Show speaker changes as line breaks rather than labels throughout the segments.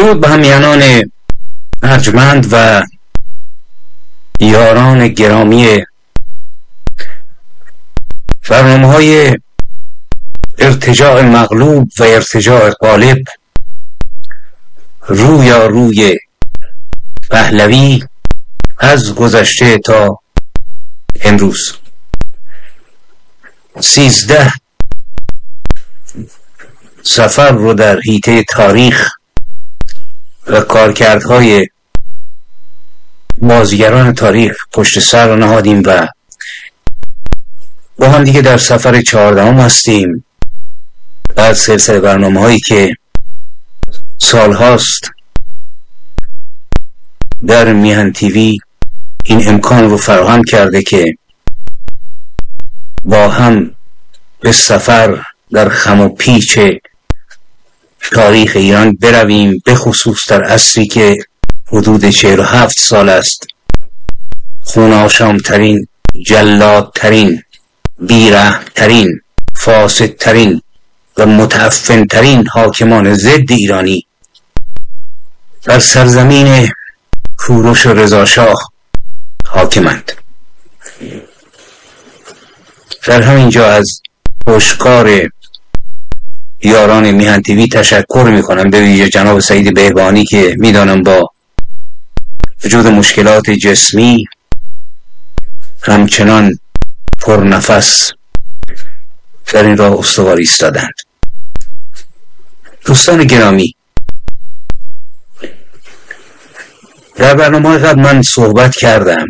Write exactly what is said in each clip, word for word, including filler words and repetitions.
درود به همیهنان ارجمند و یاران گرامی برنامه‌های ارتجاع مغلوب و ارتجاع غالب رویا روی پهلوی از گذشته تا امروز. سیزده سفر رو در حیطه تاریخ و کارکردهای بازیگران تاریخ پشت سر رو نهادیم و با هم دیگه در سفر چهاردهم هستیم بعد سلسله برنامه هایی که سال هاست در میهن تیوی این امکان رو فراهم کرده که با هم به سفر در خم و پیچ تاریخ ایران برویم، به خصوص در عصری که حدود چهل و هفت سال است خون آشامترین، جلادترین، بیرحمترین، فاسدترین و متعفنترین حاکمان ضد ایرانی در سرزمین کوروش و رضا شاه حاکمند. در همینجا از پشتکار یاران میهن تیوی تشکر میکنم، به ویژه جناب سعید بهبانی که میدانم با وجود مشکلات جسمی همچنان پرنفس در این راه استوار ایستادند. دوستان گرامی، در برنامه قبل من صحبت کردم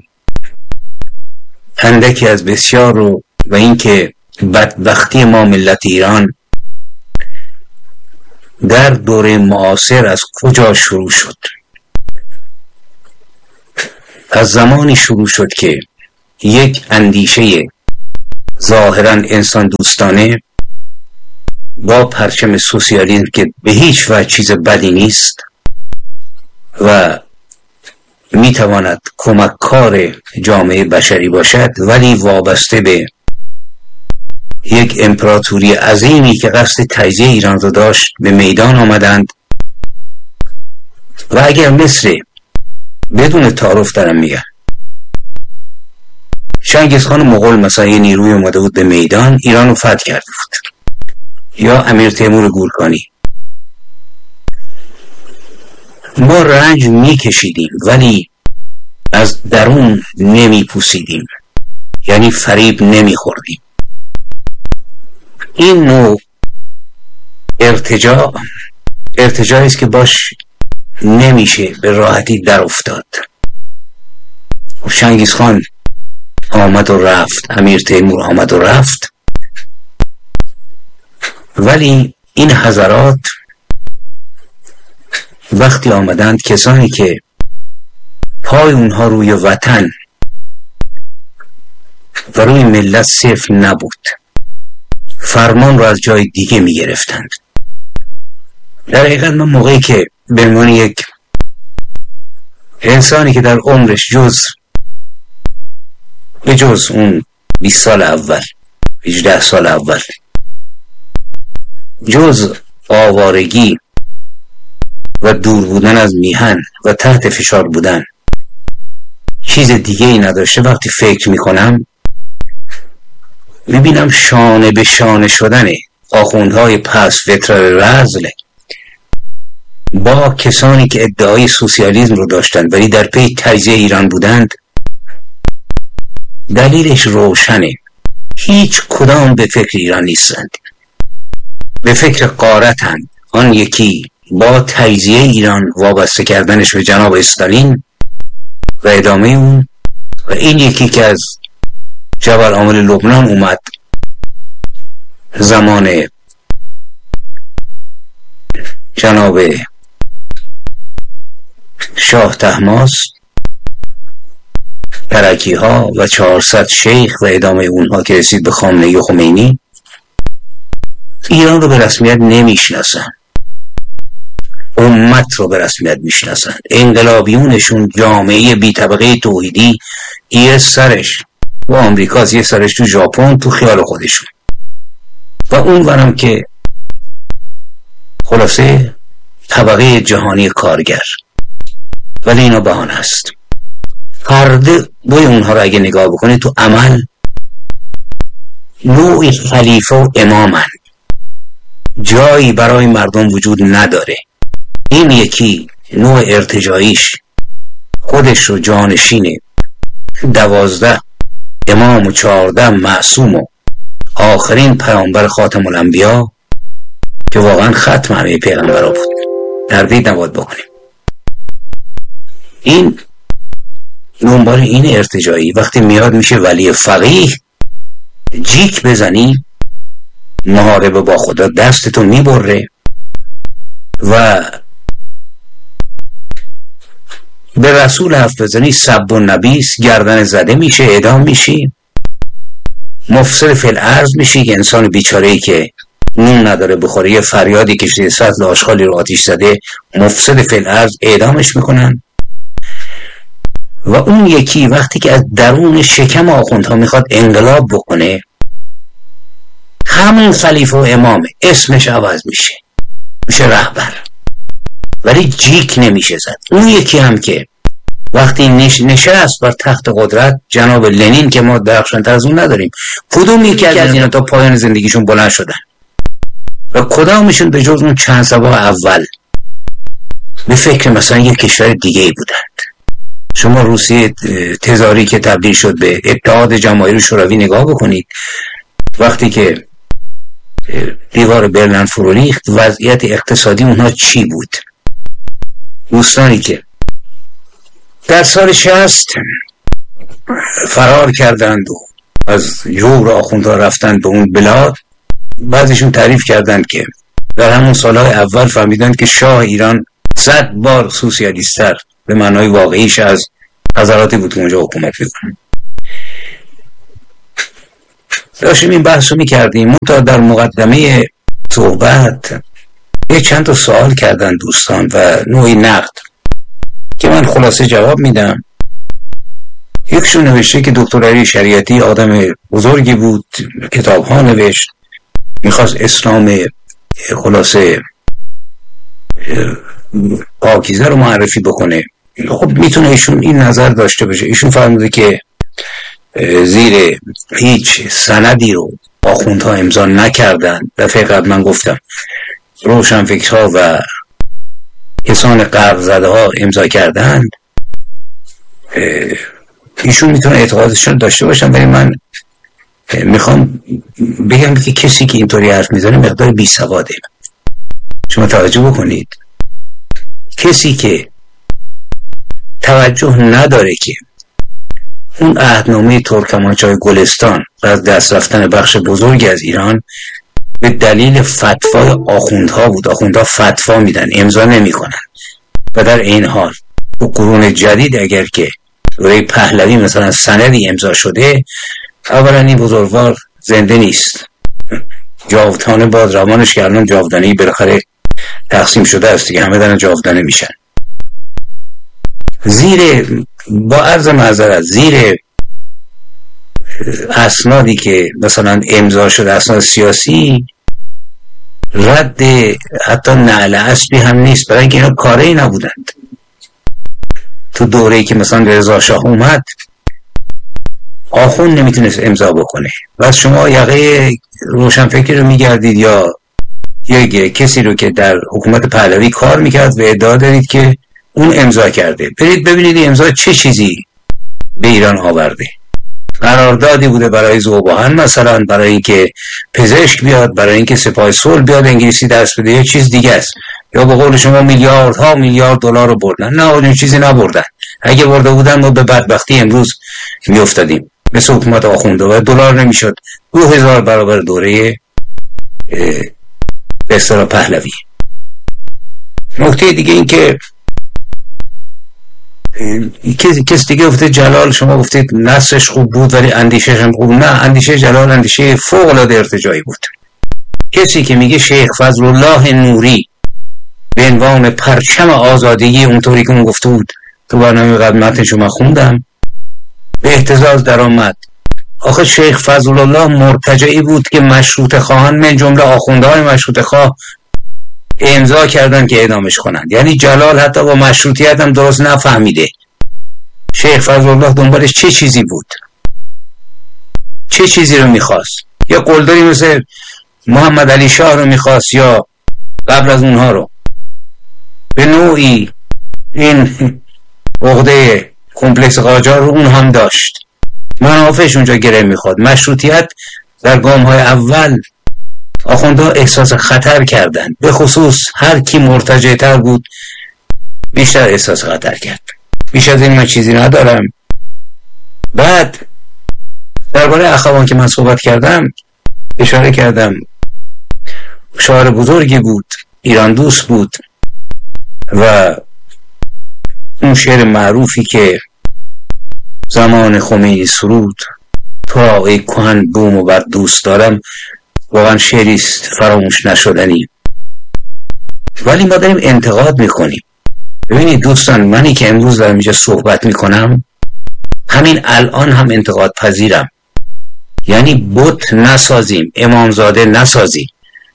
اندکی از بسیار رو و اینکه بدبختی ما ملت ایران در دوره معاصر از کجا شروع شد. از زمانی شروع شد که یک اندیشه ظاهراً انسان دوستانه با پرچم سوسیالیسم که به هیچ وجه چیز بدی نیست و میتواند کمککار جامعه بشری باشد، ولی وابسته به یک امپراتوری عظیمی که قصد تجزیه ایران رو داشت به میدان آمدند و اگر مصر، بدون تعارف دارم میگم، چنگیز خان مغول مثلا یه نیروی اومده بود به میدان ایران رو فتح کرده بود، یا امیر تیمور گورکانی، ما رنج میکشیدیم ولی از درون نمیپوسیدیم، یعنی فریب نمیخوردیم. این نوع ارتجاع ارتجاعی است که باش نمیشه به راحتی در افتاد. چنگیز خان آمد و رفت، امیر تیمور آمد و رفت، ولی این حضرات وقتی آمدند، کسانی که پای اونها روی وطن و روی ملت صفر نبود، فرمان رو از جای دیگه می گرفتند. در حقیقت من موقعی که به عنوان یک انسانی که در عمرش جز به جز اون بیست سال اول، هجده سال اول، جز آوارگی و دور بودن از میهن و تحت فشار بودن چیز دیگه ای نداشته، وقتی فکر میکنم میبینم شانه به شانه شدن آخوندهای پس فترار رزل با کسانی که ادعای سوسیالیسم رو داشتند ولی در پی تجزیه ایران بودند. دلیلش روشنه، هیچ کدام به فکر ایران نیستند، به فکر غارتند. آن یکی با تجزیه ایران وابسته کردنش به جناب استالین و ادامه اون، و این یکی که از جبل عامل لبنان اومد زمان جناب شاه طهماسب، ترکی ها و چهارصد شیخ و ادامه اونها که رسید به خامنه‌ای و خمینی، ایران رو به رسمیت نمیشناسن، امت رو به رسمیت میشناسن. انقلابیونشون جامعه بی طبقه توحیدی یه سرش و آمریکاست، یه سرش تو ژاپن، تو خیال خودشون، و اون ورم که خلاصه طبقه جهانی کارگر، ولی اینا بهانه است. فرد بوی اونها رو اگه نگاه بکنید تو عمل نوعی خلیفه و امامن، جایی برای مردم وجود نداره. این یکی نوع ارتجاعیش خودش رو جانشین دوازده امام و چهارده معصوم و آخرین پیامبر خاتم الانبیا که واقعا ختم همه پیغمبرها بود تردید نباید بکنیم. این دنبال این ارتجاعی وقتی میاد میشه ولی فقیه، جیک بزنی محاربه با خدا دستتو میبره و به رسول حرف بزنی سب و نبیس، گردن زده میشه، اعدام میشی، مفسد فی الارض میشی که انسان بیچاره‌ای که نون نداره بخوره یه فریادی کشیده سطل آشغالی رو آتیش زده، مفسد فی الارض، اعدامش میکنن. و اون یکی وقتی که از درون شکم آخوندها میخواد انقلاب بکنه، همون خلیفه و امامه، اسمش عوض میشه، میشه رهبر، ولی جیک نمیشه زد. اون یکی هم که وقتی نش... نشست بر تخت قدرت، جناب لنین که ما درخشانتر از اون نداریم، کدوم یکی از اینا تا پایان زندگیشون بلند شدن و کدامشون به جز اون چند سباه اول به فکر مثلا یک کشور دیگه ای بودند؟ شما روسیه تزاری که تبدیل شد به اتحاد جماهیر شوروی نگاه بکنید، وقتی که دیوار برلین فرو ریخت وضعیت اقتصادی اونها چی بود؟ دوستانی که در سال شصت فرار کردند و از جور آخوندها رفتند به اون بلاد، بعضیشون تعریف کردند که در همون سالهای اول فهمیدند که شاه ایران صد بار سوسیالیست‌تر به معنای واقعیش از حضراتی بود که اونجا حکومت میکنن. داشتیم این بحث رو میکردیم، منتها در مقدمه صحبت یه چند تا سوال کردن دوستان و نوعی نقد که من خلاصه جواب میدم. یکشون نوشته که دکتر علی شریعتی آدم بزرگی بود، کتاب ها نوشت، میخواست اسلام خلاصه پاکیزه رو معرفی بکنه. خب میتونه ایشون این نظر داشته باشه. ایشون فرموده که زیر هیچ سندی رو آخوندها امضا نکردن. دفعه قبل من گفتم روشنفکرها و کسان غرب زده ها امضا کردند. ایشون میتونه اعتقادشون داشته باشن، ولی من میخوام بگم که کسی که اینطوری حرف میزنه مقدار بی سواده. شما توجه بکنید، کسی که توجه نداره که اون عهدنامه ترکمانچای گلستان و از دست رفتن بخش بزرگی از ایران به دلیل فتوای آخوندها بود. آخوندها فتوا میدن، امضا نمی کنن. و در این حال تو قرون جدید اگر که دوره پهلوی مثلا سندی امضا شده، اولا این بزرگوار زنده نیست، جاودانه باز روانش که الان جاودانهی بالاخره تقسیم شده است دیگه، همه دارن جاودانه میشن. زیر با عرض معذرت زیر اسنادی که مثلا امضا شده، اسناد سیاسی، رد حتی نعل اسبی هم نیست، برای اینکه اینا کاری نبودند. تو دوره‌ای که مثلا رضا شاه اومد، آخوند نمیتونست امضا بکنه. بس شما یقه روشنفکر رو میگردید یا یک کسی رو که در حکومت پهلوی کار میکرد و ادعا دارید که اون امضا کرده. برید ببینید امضا چه چیزی به ایران آورده. قراردادی بوده برای ذوباهن مثلا، برای اینکه پزشک بیاد، برای اینکه سپاه صلح بیاد انگلیسی دست بده، یا چیز دیگه است. یا به قول شما میلیاردها میلیارد دلار رو بردن. نه، اون چیزی نبردن. اگه برده بودن ما به بدبختی امروز میافتادیم مثل حکومت آخونده و دلار نمیشد دو هزار برابر دوره به اصطلاح پهلوی. نکته دیگه این که کسی کس دیگه گفته جلال، شما گفتید نصرش خوب بود ولی اندیشش هم خوب. نه، اندیشه جلال اندیشه فوق العاده ارتجاعی بود. کسی که میگه شیخ فضل الله نوری به عنوان پرچم آزادی، اونطوری که اون گفته بود تو برنامه قبل متنشو من خوندم، به اهتزاز در آمد. آخه شیخ فضل الله مرتجعی بود که مشروط خواهان من جمله آخوندهای مشروط خواه امضا کردن که اعدامش کنند. یعنی جلال حتی با مشروطیت هم درست نفهمیده شیخ فضلالله دنبالش چه چیزی بود، چه چیزی رو میخواست. یا قلدری مثل محمد علی شاه رو میخواست یا قبل از اونها رو. به نوعی این عقده کمپلکس قاجار رو اون هم داشت، منافعش اونجا گره میخواد. مشروطیت در گام های اول آخوندها احساس خطر کردن، به خصوص هر کی مرتجع تر بود بیشتر احساس خطر کرد. بیش از این من چیزی ندارم. بعد درباره اخوان که من صحبت کردم اشاره کردم، شاعر بزرگی بود، ایران دوست بود و اون شعر معروفی که زمان خمینی سرود تا ای کهن بوم و بر دوست دارم، واقعا شعری است فراموش نشدنی. ولی ما داریم انتقاد میکنیم. ببینید دوستان، منی که امروز دارم اینجا صحبت میکنم همین الان هم انتقاد پذیرم. یعنی بت نسازیم، امامزاده نسازیم.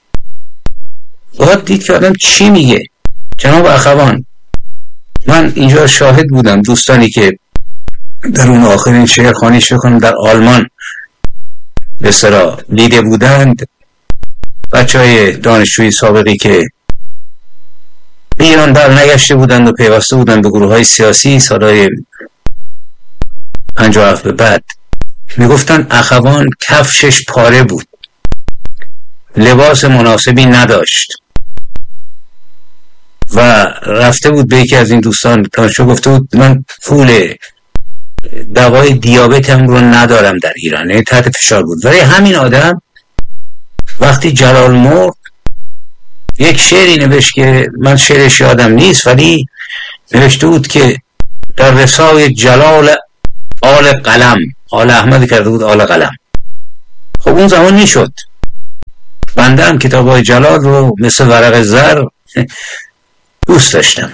باید دید که آدم چی میگه. جناب اخوان، من اینجا شاهد بودم دوستانی که در اون آخرین شعرخوانی شکنم در آلمان به اصطلاح دیده بودند، بچه های دانشجوی سابقی که به ایران برنگشته بودند و پیوسته بودند به گروه های سیاسی سالهای پنجاه و هفت به بعد، میگفتن اخوان کفشش پاره بود، لباس مناسبی نداشت و رفته بود به یکی از این دوستان دانشجو گفته بود من پول دوای دیابتم رو ندارم در ایران، یعنی تحت فشار بود. ولی همین آدم وقتی جلال مرد یک شعری نوشت که من شعرش یادم نیست، ولی نوشته بود که در رسای جلال آل قلم، آل احمد کرده بود آل قلم. خب اون زمان میشد. بنده هم کتابای جلال رو مثل ورق زر دوست داشتم،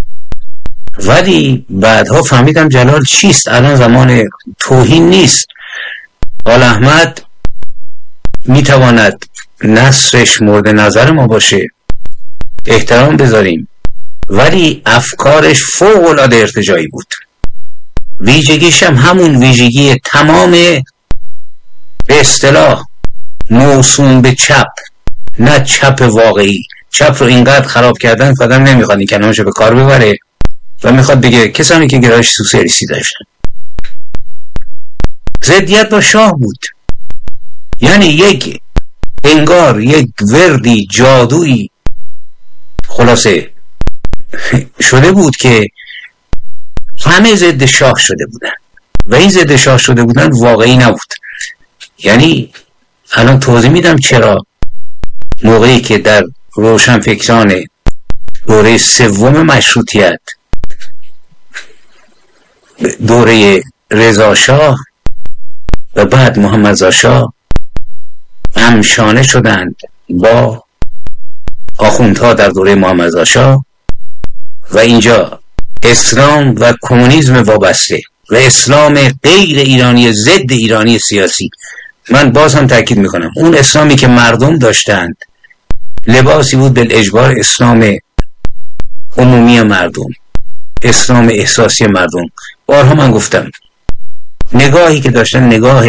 ولی بعدها فهمیدم جلال چیست. الان زمان توهین نیست. آل احمد میتواند نصرش مورد نظر ما باشه، احترام بذاریم، ولی افکارش فوق العاده ارتجاعی بود. ویژگیش هم همون ویژگی تمام به اصطلاح موسوم به چپ، نه چپ واقعی. چپ رو اینقدر خراب کردن که آدم نمیخواد این کلمه‌شو به کار ببره و میخواد بگه کسانی که گرایش سوسیالیستی داشتن. ضدیت با شاه بود. یعنی یک انگار یک وردی جادویی خلاصه شده بود که همه ضد شاه شده بودن و این ضد شاه شده بودن واقعی نبود. یعنی الان توضیح میدم چرا موقعی که در روشنفکران دوره سوم مشروطیت، دوره رضا شاه و بعد محمد رضا شاه همشانه شدند با آخوندها در دوره محمد رضا شاه و اینجا اسلام و کمونیسم وابسته و اسلام غیر ایرانی ضد ایرانی سیاسی. من باز هم تاکید میکنم اون اسلامی که مردم داشتند لباسی بود بالاجبار، اسلام عمومی مردم، اسلام احساسی مردم. بارها من گفتم نگاهی که داشتن نگاه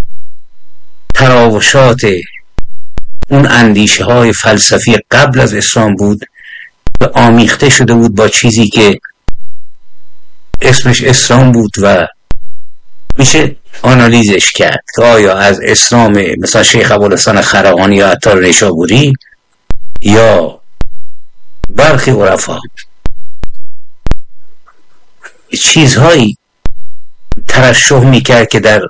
تراوشات اون اندیشه های فلسفی قبل از اسلام بود و آمیخته شده بود با چیزی که اسمش اسلام بود و میشه آنالیزش کرد که آیا از اسلام مثلا شیخ ابوالحسن خرقانی یا عطار نیشابوری یا برخی عرفا چیزهایی ترشح میکرد که در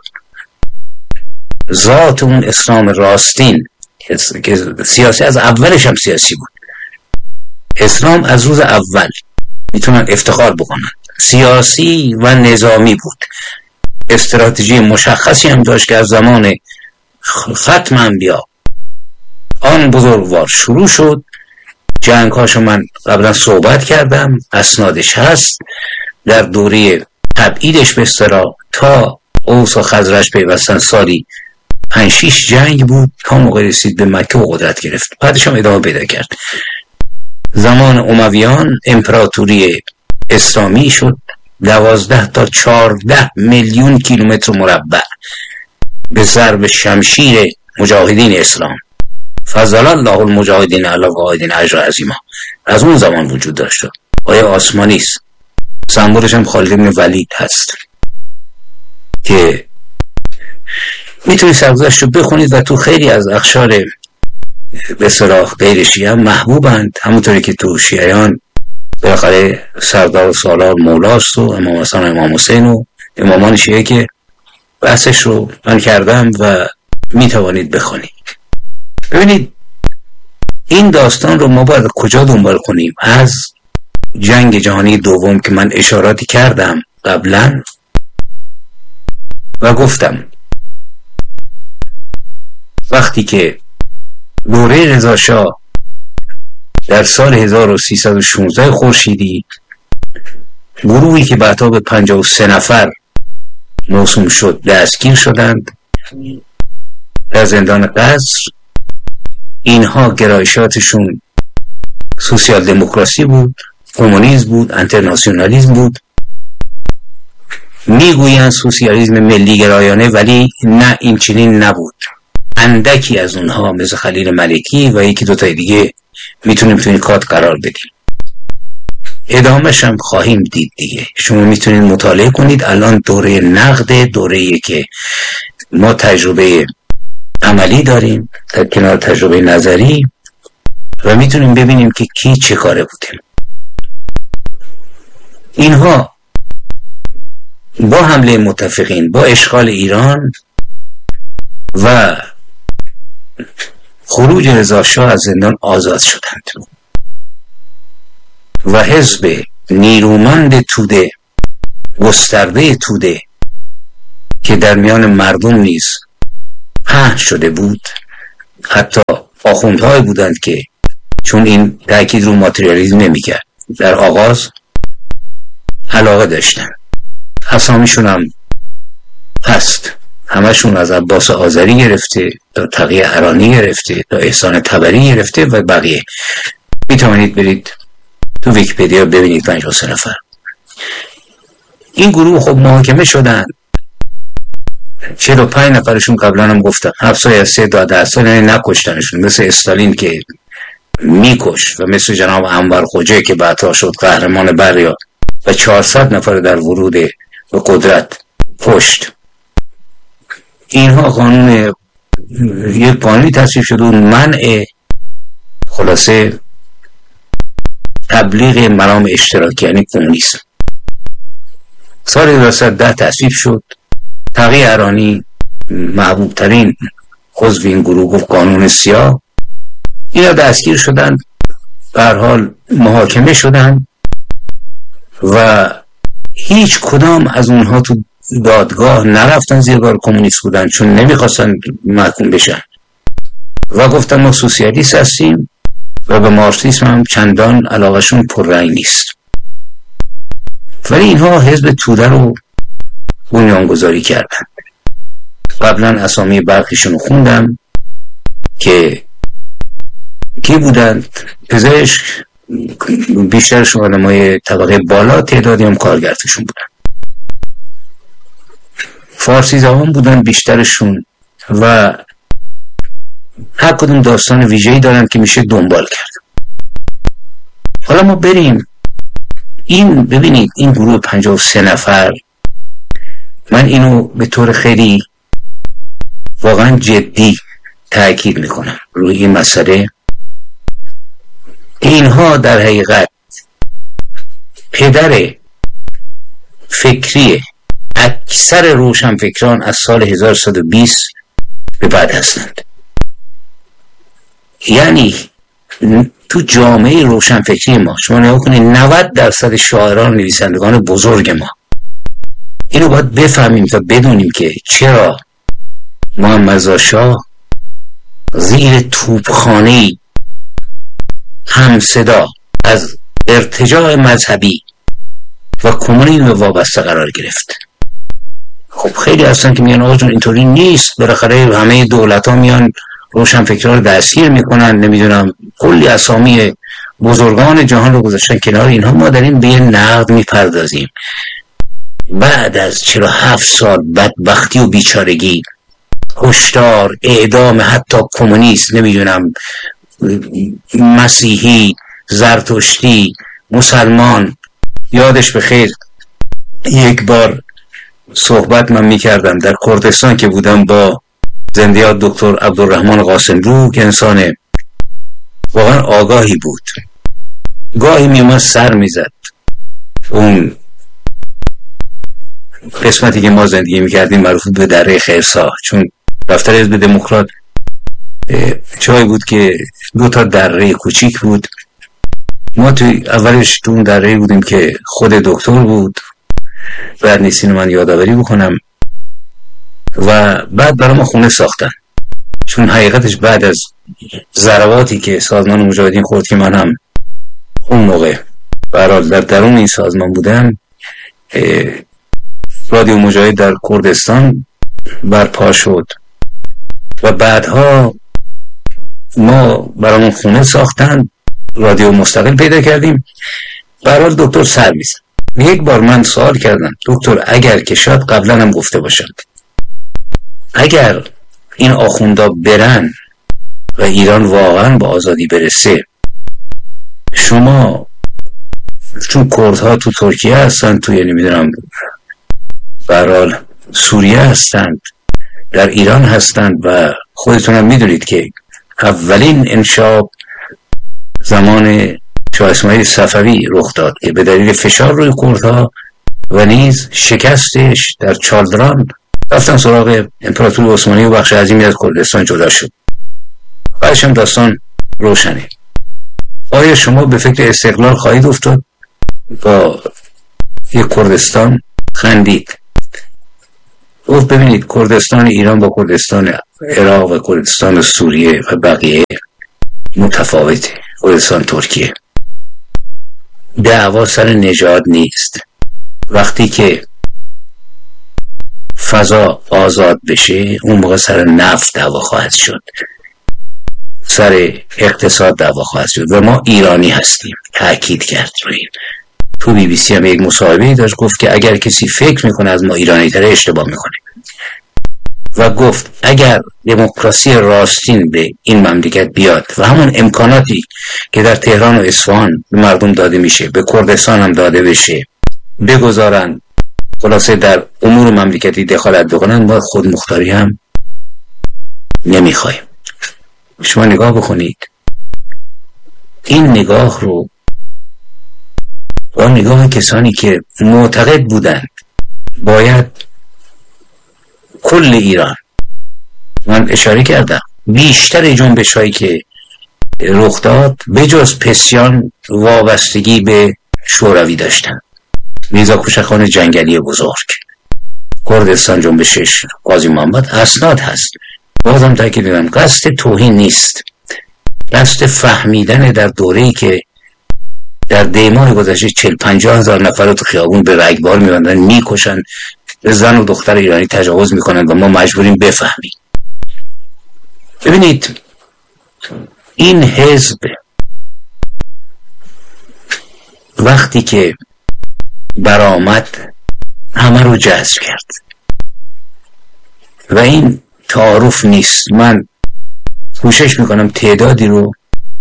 ذات اون اسلام راستین که سیاسی از اولش هم سیاسی بود. اسلام از روز اول میتونن افتخار بکنن سیاسی و نظامی بود. استراتژی مشخصی هم داشت که از زمان ختم انبیا آن بزرگوار شروع شد. جنگ هاشو من قبلا صحبت کردم، اسنادش هست. در دوره تبعیدش به اصطلاح تا اوس و خزرج پیوستن سالی پنج شیش جنگ بود تا موقع رسید به مکه و قدرت گرفت. بعدش هم ادامه پیدا کرد. زمان امویان امپراتوری اسلامی شد دوازده تا چهارده میلیون کیلومتر مربع به ضرب شمشیر مجاهدین اسلام. فضل الله المجاهدین علی القاعدین اجر عظیما از اون زمان وجود داشت. آیه آسمانی است، سمبولش هم خالد بن ولید هست که میتونید سرگذشت رو بخونید و تو خیلی از اقشار به اصطلاح غیر شیعه محبوبند، همونطوری که تو شیعیان بالاخره سردار و سالار مولاست و امام حسن و امام حسین و امامان شیعه که بحثش رو من کردم و میتوانید بخونید. ببینید این داستان رو ما باید کجا دنبال کنیم؟ از جنگ جهانی دوم که من اشاراتی کردم قبلا و گفتم وقتی که دوره رضا شاه در سال هزار و سیصد و شانزده خورشیدی گروهی که بعدا به پنجاه و سه نفر موسوم شد دستگیر شدند در زندان قصر. اینها گرایشاتشون سوسیال دموکراسی بود، کمونیسم بود، انترناسیونالیسم بود. میگویند سوسیالیسم ملی گرایانه، ولی نه، این چنین نبود. اندکی از اونها مثل خلیل ملکی و یکی دو تا دیگه میتونیم تو این کات قرار بدیم. ادامهش هم خواهیم دید دیگه. شما میتونید مطالعه کنید. الان دوره نقد، دوره‌ای که ما تجربه عملی داریم در کنار تجربه نظری و میتونیم ببینیم که کی چه کاره بوده. اینها با حمله متفقین، با اشغال ایران و خروج رضا شاه از زندان آزاد شدند و حزب نیرومند توده، گسترده توده که در میان مردم نیز پهن شده بود، حتی آخوندهای بودند که چون این تأکید رو ماتریالیسم نمی‌کرد در آغاز علاقه داشتن. اسامیشون هم هست، همشون از عباس آذری گرفته تا تقی ارانی گرفته تا احسان طبری گرفته و بقیه. میتوانید برید تو ویکی‌پدیا ببینید پنجاه و سه نفر. این گروه خب محاکمه شدن. چهل و پنج نفرشون قبلا هم گفتم هفت سال یا سه داده هست یعنی نکشتنشون، مثل استالین که میکش و مثل جناب انور خوجه که بعدها شد قهرمان بریا و چهارصد نفر در ورود به قدرت کشت. اینها قانون یک قانونی تصویب شده و منع خلاصه تبلیغ مرام اشتراکی یعنی کمونیسم. سال هزار و سیصد و ده تصویب شد. تقی ارانی محبوب ترین عضو این گروه گفت قانون سیاه. اینا دستگیر شدن، به هر حال محاکمه شدن و هیچ کدام از اونها تو دادگاه نرفتن زیر بار کمونیست بودن چون نمیخواستن محکوم بشن و گفتن ما سوسیالیست هستیم و به مارکسیسم هم چندان علاقهشون پررنگ نیست. ولی اینها حزب توده رو بنیانگذاری کردن. قبلا اسامی برخیشون خوندم که کی بودند؟ پزشک، بیشترشون آدمای طبقه بالا، تعدادی هم کارگرتشون بودن. فارسی زبان بودن بیشترشون و هر کدوم داستان ویژه‌ای دارن که میشه دنبال کرد. حالا ما بریم این ببینید این گروه پنجاه و سه نفر، من اینو به طور خیلی واقعا جدی تأکید میکنم روی این مسئله. اینها در حقیقت پدر فکری اکثر روشنفکران از سال هزار و سیصد و بیست به بعد هستند. یعنی تو جامعه روشنفکری ما شما نگاه کنید نود درصد شاعران نویسندگان بزرگ ما، اینو باید بفهمیم تا بدونیم که چرا محمد رضا شاه زیر توپخانه‌ای همصدا از ارتجاع مذهبی و کمونیسم وابسته قرار گرفت. خب خیلی هستن که میگن آقا جون اینطوری نیست، بالاخره همه دولت ها میان روشنفکران رو دستگیر میکنن، نمیدونم کلی اسامی بزرگان جهان رو گذاشتن کنار اینها، ما داریم به یه نقد میپردازیم. بعد از چهل و هفت سال بدبختی و بیچارگی، هشدار، اعدام حتی کمونیست، نمیدونم مسیحی، زرتشتی، مسلمان. یادش بخیر یک بار صحبت من میکردم در کردستان که بودم با زندیات دکتر عبدالرحمن قاسملو که انسان واقعا آگاهی بود. گاهی میومد سر میزد اون قسمتی که ما زندگی میکردیم معروف به دره خیرسا، چون دفتر حزب دموکرات جایی بود که دو تا دره کوچیک بود. ما توی اولش تو اون دره بودیم که خود دکتر بود، بعد نیستین من یادآوری بکنم، و بعد برای ما خونه ساختن. چون حقیقتش بعد از ضرباتی که سازمان مجاهدین خورد که من هم اون موقع برای در درون این سازمان بودم، رادیو مجاهد در کردستان برپا شد و بعدها ما برامون خونه ساختن، رادیو مستقل پیدا کردیم. برای دکتر سر میزن. یک بار من سوال کردم دکتر اگر که شاید قبلا هم گفته باشم، اگر این آخوندا برن و ایران واقعا با آزادی برسه، شما چون کردها تو ترکیه هستن، توی نمیدونم برحال سوریه هستند، در ایران هستند و خودتون هم میدونید که اولین انشاب زمان شاه اسماعیل صفوی رخ داد که به دلیل فشار روی کردها و نیز شکستش در چالدران رفتن سراغ امپراتوری عثمانی و بخش عظیمی از کردستان جدا شد. بعدش هم داستان روشنه. آیا شما به فکر استقلال خواهید افتاد؟ با یک کردستان خندید. گفت ببینید کردستان ایران با کردستان عراق و کردستان سوریه و بقیه متفاوته. کردستان ترکیه دعوا سر نژاد نیست. وقتی که فضا آزاد بشه اون موقع سر نفت دعوا خواهد شد، سر اقتصاد دعوا خواهد شد و ما ایرانی هستیم. تأکید کرد روی این. تو بی بی سی هم یک مصاحبه داشت گفت که اگر کسی فکر میکنه از ما ایرانی تره اشتباه میکنه و گفت اگر دموکراسی راستین به این مملکت بیاد و همون امکاناتی که در تهران و اصفهان به مردم داده میشه به کردستان هم داده بشه بگذارن، خلاصه در امور مملکتی دخالت بکنن، ما خود مختاری هم نمیخوایم. شما نگاه بکنید این نگاه رو با نگاه کسانی که معتقد بودند باید کل ایران، من اشاره کردم بیشتر جنبش هایی که رخ داد به جز پسیان وابستگی به شوروی داشتن. میرزا کوچکخان جنگلی بزرگ، کردستان جنبشش، قاضی محمد، اسناد هست. بازم تاکید می‌کنم قصد توهین نیست، قصد فهمیدن در دوره‌ای که در دیماه گذشته چهل پنجاه هزار نفر رو تو خیابون به رگبار می‌بندن، میکشن، به زن و دختر ایرانی تجاوز میکنن و ما مجبوریم بفهمیم. ببینید این حزب وقتی که برآمد همه رو جذب کرد و این تعارف نیست. من کوشش میکنم تعدادی رو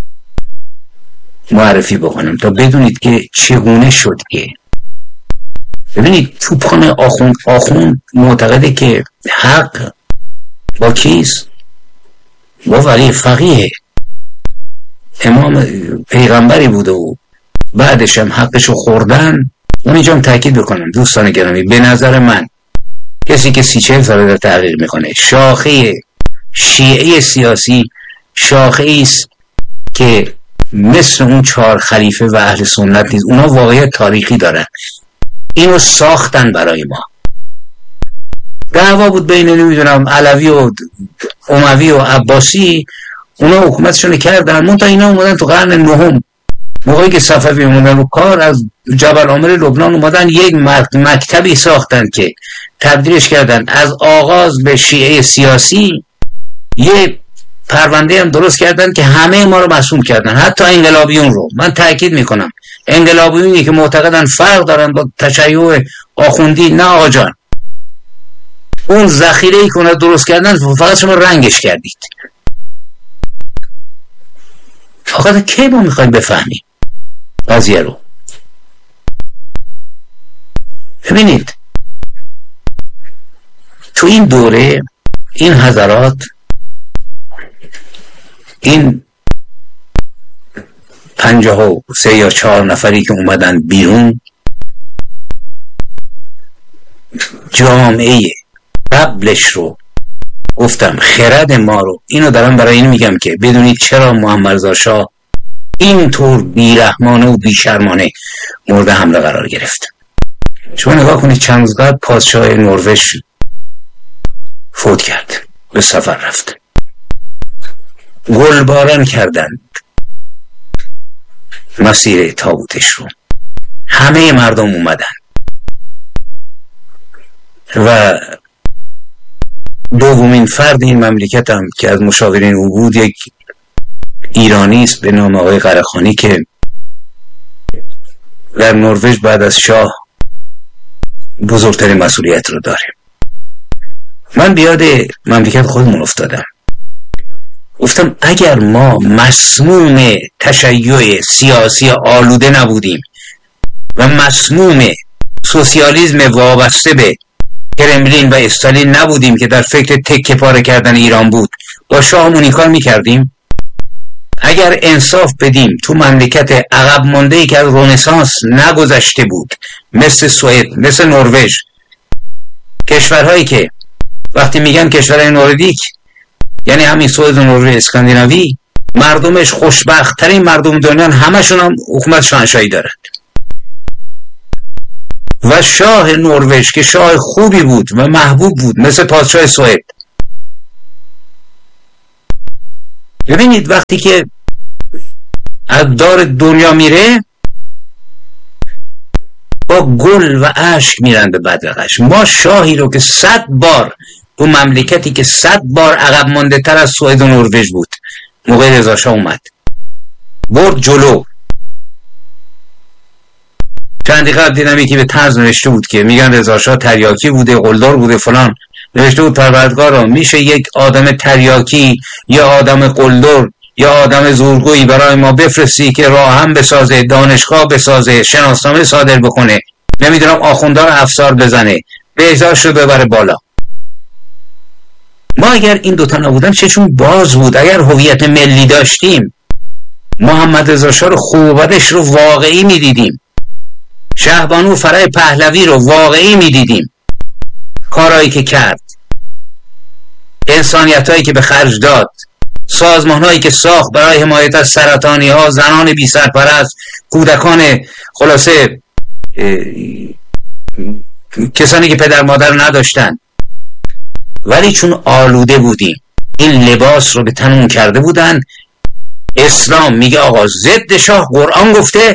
معرفی بکنم تا بدونید که چگونه شد. که ببینید توپخانه آخوند آخوند معتقده که حق با کیست؟ با ولی فقیه، امام پیغمبری بوده و بعدش هم حقشو خوردن. اون اینجا هم تاکید بکنم دوستان گرامی، به نظر من کسی که سی چهل ساله در تحقیق میکنه شاخه شیعه سیاسی شاخه ایست که مثل اون چهار خلیفه و اهل سنت نیست. اونا واقعیت تاریخی دارن، اینو ساختن برای ما. دعوا بود بین نمیدونم علوی و اموی و عباسی، اونا حکومتشون کردن، منتها اینا اومدن تو قرن نهم موقعی که صفوی اومدن رو کار، از جبل عامر لبنان اومدن یک مکتبی ساختن که تبدیلش کردن از آغاز به شیعه سیاسی، یه پرونده هم درست کردن که همه ما رو مسئول کردن، حتی انقلابیون رو. من تاکید میکنم انقلابیونی که معتقدن فرق دارن با تشیع آخوندی، نه آقا جان، اون ذخیره‌ای که اونا درست کردن فقط شما رنگش کردید. فقط کی ما میخوایم بفهمیم قضیه رو؟ ببینید تو این دوره این حضرات، این پنجاه و سه یا چهار نفری که اومدن بیرون، جامعه قبلش رو گفتم، خرد ما رو، اینو دارم برای این میگم که بدونید چرا محمد رضا شاه اینطور بیرحمانه و بیشرمانه مورد حمله قرار گرفت. شما نگاه کنید چند روز بعد پادشاه نروژ فوت کرد، به سفر رفت، گلباران کردند مسیر تابوتش رو، همه مردم اومدن و دومین فرد این مملکت هم که از مشاورین او بود یک ایرانی است به نام آقای قره‌خانی که در نروژ بعد از شاه بزرگترین مسئولیت رو داره. من بیاد مملکت خودمون افتادم، گفتم اگر ما مسموم تشیع سیاسی آلوده نبودیم و مسموم سوسیالیسم وابسته به کرملین و استالین نبودیم که در فکر تکه پاره کردن ایران بود، با شاهمون این کار میکردیم؟ اگر انصاف بدیم تو مملکت عقب مانده ای که از رنسانس نگذشته بود، مثل سوئد، مثل نروژ، کشورهایی که وقتی میگن کشورهای نوردیک یعنی همین سوئد و نروژ اسکاندیناوی، مردمش خوشبخت ترین مردم دنیا، همشون هم حکومت شاهنشاهی دارد و شاه نروژ که شاه خوبی بود و محبوب بود مثل پادشاه سوئد. ببینید وقتی که از دار دنیا میره با گل و اشک میرن به بدرقش. ما شاهی رو که صد بار تو مملکتی که صد بار عقب مانده تر از سوئد و نروژ بود، موقع رضا شاه اومد برد جلو. چندی قبل دیدم یکی به طنز نوشته بود که میگن رضا شاه تریاکی بوده، قلدر بوده فلان، نوشته بود پروردگارا میشه یک آدم تریاکی یا آدم قلدر یا آدم زورگویی برای ما بفرستی که راه هم بسازه، دانشگاه بسازه، شناسنامه صادر بکنه، نمیدونم آخونده رو افسار بزنه، بهداشت رو ببره بالا. ما اگر این دوتا نبودن چشون باز بود. اگر هویت ملی داشتیم محمد رضا شاه رو خوب و بدش رو واقعی میدیدیم، شهبانو فرای پهلوی رو واقعی میدیدیم، کارهایی که کرد، انسانیتایی که به خرج داد، سازمانهایی که ساخت برای حمایت از سرطانی ها، زنان بی سرپرست، کودکان، خلاصه کسانی که پدر مادر نداشتن، ولی چون آلوده بودیم این لباس رو به تنمون کرده بودن. اسلام میگه آقا ضد شاه قرآن گفته،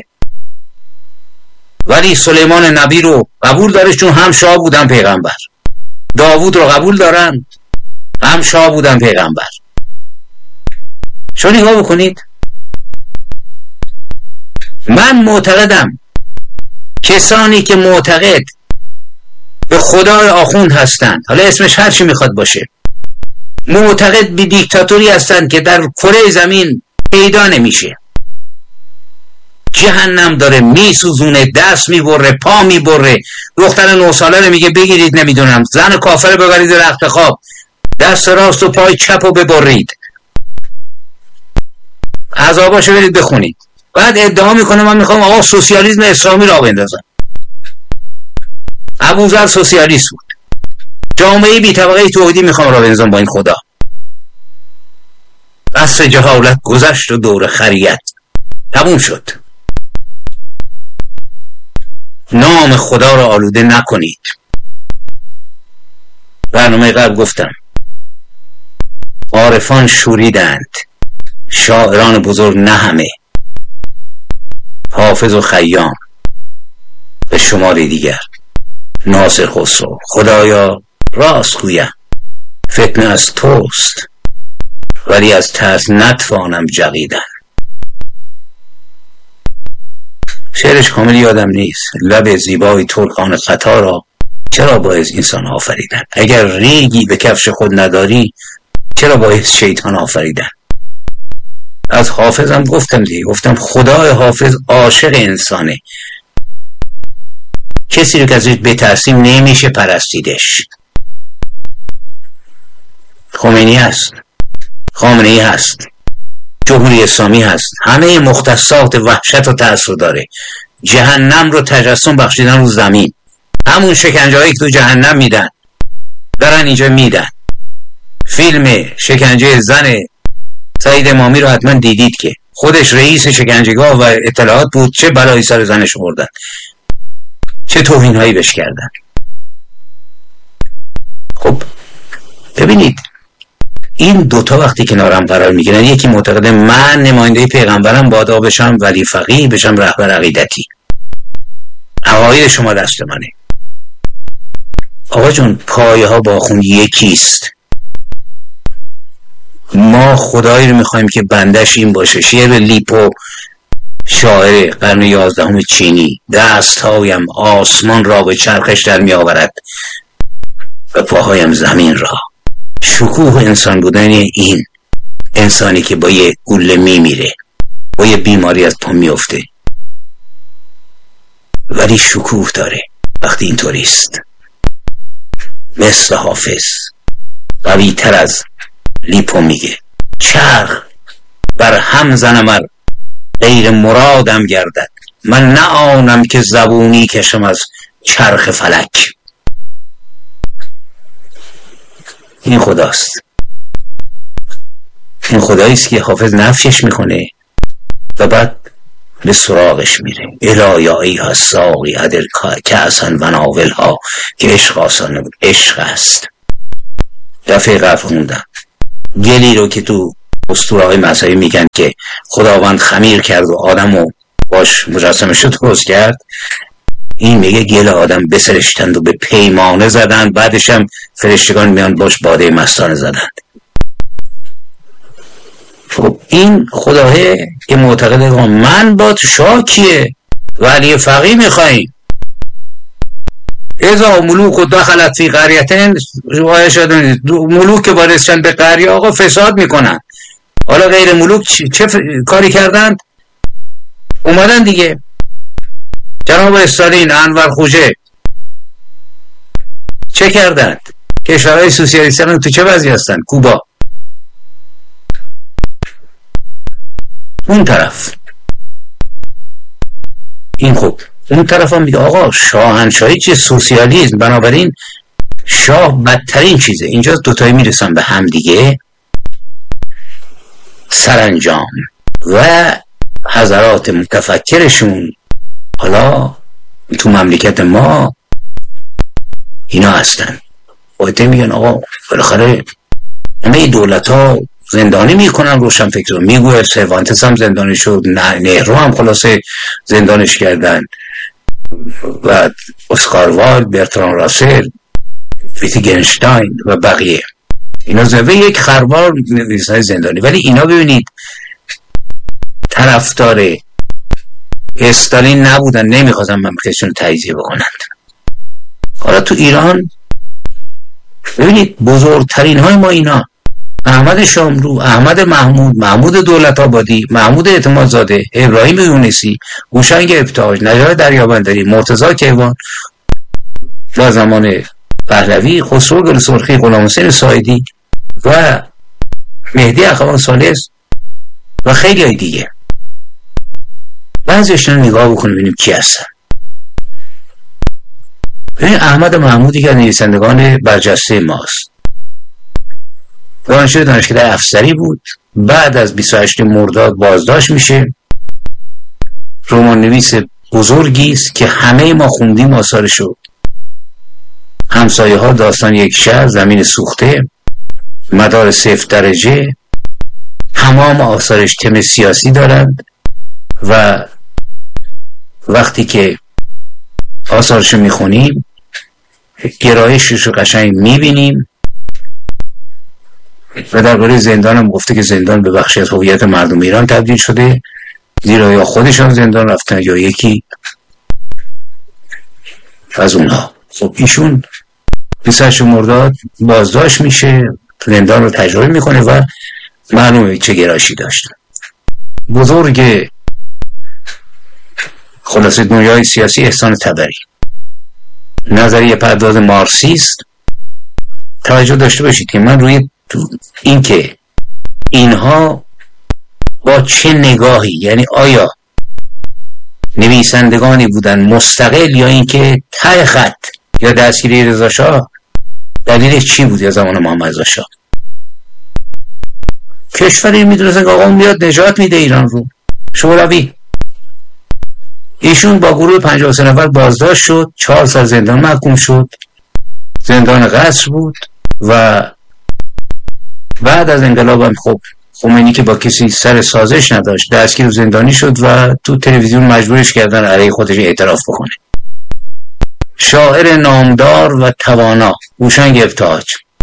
ولی سلیمان نبی رو قبول داره چون هم شاه بودن پیغمبر، داوود رو قبول دارن هم شاه بودن پیغمبر. شو نگاه بکنید. من معتقدم کسانی که معتقد به خدای آخوند هستند، حالا اسمش هر چی میخواد باشه، معتقد به دیکتاتوری هستند که در کره زمین پیدا نمیشه، جهنم داره میسوزونه، دست میبره، پا میبره، دختر نه ساله رو میگه بگیرید، نمیدونم زن کافر ببرید رخت خواب، دست راست و پای چپ رو ببرید، عذاباشو برید بخونید. بعد ادعا میکنه من میخوام آقا سوسیالیسم اسلامی را بندازم. ابوذر سوسیالیست بود، جامعه بی طبقه توحیدی میخوام را بندازم با این خدا. عصر جهالت گذشت و دور خریت تموم شد. نام خدا را آلوده نکنید. برنامه قبل گفتم عارفان شوریدند، شاعران بزرگ نه همه، حافظ و خیام به شماری دیگر، ناصر خسرو. خدایا راست گویم فتنه از توست، ولی از ترس نتوانم جغیدن. شعرش کامل یادم نیست. لب زیبای ترکان خطا را چرا باعث انسان آفریدن؟ اگر ریگی به کفش خود نداری چرا باعث شیطان آفریدن؟ از حافظم گفتم دیگه، گفتم خدای حافظ عاشق انسانه، کسی رو که ازش بترسیم نمیشه پرستیدش. خمینی هست، خامنه ای هست، جمهوری اسلامی هست، همه مختصات وحشت و ترس رو داره. جهنم رو تجسم بخشیدن رو زمین، همون شکنجه هایی که تو جهنم میدن برن اینجا میدن. فیلم شکنجه زن سعید امامی رو حتما دیدید که خودش رئیس شکنجهگاه و اطلاعات بود، چه بلایی سر زنش آوردن، چه توهین هایی بهش کردن. خب ببینید این دوتا وقتی کنارم قرار میگیرن، یکی معتقده من نماینده پیغمبرم، باید بشم ولی فقیه، بشم رهبر عقیدتی، عقاید شما دست منه. آقا جون پایه ها با خون یکیست. ما خدایی رو میخوایم که بندش این باشه. شعر لیپو شاعر قرن یازدهم چینی، دست هایم آسمان را به چرخش در می آورد و پاهایم زمین را. شکوه انسان بودن این انسانی که با یه گوله می میره، با یه بیماری از پا می افته، ولی شکوه داره وقتی اینطوریست. مثل حافظ قوی تر از لیپو میگه چرخ بر هم زنم غیر مرادم گردد، من نه آنم که زبونی کشم از چرخ فلک. این خداست، این خداییست که حافظ نفیش میکنه و بعد به سراغش میره. الا ایها الساقی ادر کأسا و ناولها، که عشق آسان نبود، عشق است. دفعه قبل خوندم گلی رو که تو اسطوره‌های مذهبی میگن که خداوند خمیر کرد و آدمو باش مجسمش رو درست کرد، این میگه گل آدم بسرشتند و به پیمانه زدند، بعدش هم فرشتگان میان باش باده مستانه زدند. خب این خداه که معتقده من با تو شاکیه ولی فقیه میخواییم. ازا ملوک و دخلت فی قریتن، ملوک که وارثشن به قریه آقا فساد میکنن. حالا غیر ملوک چه ف... کاری کردند؟ اومدن دیگه جناب استالین، انور خوجه چه کردند؟ کشورهای سوسیالیستان تو چه وضعی هستن؟ کوبا، اون طرف. این خوب اون طرف هم میگه آقا شاهنشاهی چه سوسیالیسم، بنابراین شاه بدترین چیزه. اینجا دوتایی میرسن به هم دیگه. سرانجام و حضرات متفکرشون حالا تو مملکت ما اینا هستن، باید میگن آقا بالاخره همه دولت ها زندانی میکنن روشن فکر رو. میگوه سروانتس هم زندانی شد، نهرو هم خلاصه زندانش کردن و اسکار وایلد، برتران راسل، ویتگنشتاین و بقیه. اینا زنده یک خروار نویسنده زندانی. ولی اینا ببینید طرفدار استالین نبودن، نمیخواستن مملکتشون تجزیه بکنند. حالا تو ایران ببینید بزرگترین های ما اینا، احمد شاملو، احمد محمود، محمود دولت آبادی، محمود اعتمادزاده، ابراهیم یونسی، هوشنگ ابتهاج، نژاد دریابندری، مرتضی کیوان در زمان پهلوی، خسرو گل سرخی، غلام حسین سایدی و مهدی اخوان ثالث و خیلی های دیگه. بعضیشون نگاه بکنیم ببینیم کی هستن. ببین احمد محمودی که نویسندگان برجسته ماست، دانشجوی دانشکده افسری بود، بعد از بیست و هشتم مرداد بازداشت میشه. رمان نویس بزرگی است که همه ما خوندیم آثارشو. همسایه ها، داستان یک شهر، زمین سوخته، مدار صفر درجه، تمام آثارش تم سیاسی دارند و وقتی که آثارشو میخونیم گرایشش رو قشنگ میبینیم و درباره زندان هم گفته که زندان به بخشی از هویت مردم ایران تبدیل شده، زیرا یا خودشان زندان رفتن یا یکی از اونها. خب ایشون بیست و هشت مرداد بازداشت میشه، زندان رو تجربه میکنه و معلومه چه گرایشی داشت. بزرگ خلاصه دنیای سیاسی احسان طبری، نظریه پرداز مارکسیست. توجه داشته باشید که من روی این که اینها با چه نگاهی، یعنی آیا نویسندگانی بودن مستقل یا اینکه ته خط یا دستگیری رضا شاه دلیل چی بود یا زمان محمد رضا شاه کشوری میدونستن که آقا میاد نجات میده ایران رو شوروی. ایشون با گروه پنجاه و سه نفر بازداشت شد، چهار سال زندان محکوم شد، زندان قصر بود و بعد از انقلاب هم خب خمینی که با کسی سر سازش نداشت دستگیر زندانی شد و تو تلویزیون مجبورش کردن علیه خودش اعتراف بکنه. شاعر نامدار و توانا هوشنگ ابتهاج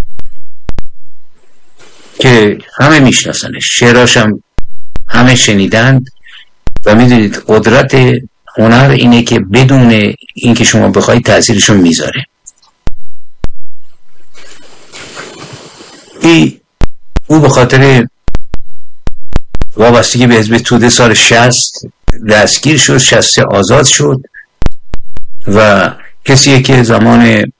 که همه میشناسنش، شعراش هم همه شنیدند و میدونید قدرت هنر اینه که بدون اینکه شما بخواید تأثیرشون میذاره. ای او به خاطر وابستگی به حزب توده سال شصت دستگیر شد، شصت آزاد شد و کسیه که زمان